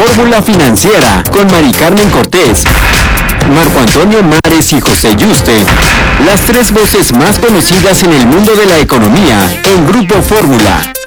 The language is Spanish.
Fórmula Financiera con Mari Carmen Cortés, Marco Antonio Mares y José Yuste, las tres voces más conocidas en el mundo de la economía en Grupo Fórmula.